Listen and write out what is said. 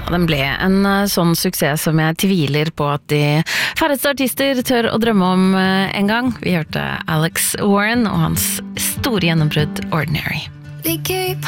Den ble en sånn suksess som jeg tviler på at de færreste artister tør å drømme om en gang. Vi hørte Alex Warren og hans store gjennombrudd Ordinary.